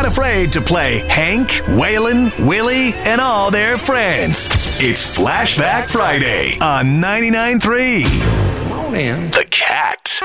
not afraid to play Hank, Waylon, Willie, and all their friends. It's Flashback Friday on 99.3. Come on in. The Cat.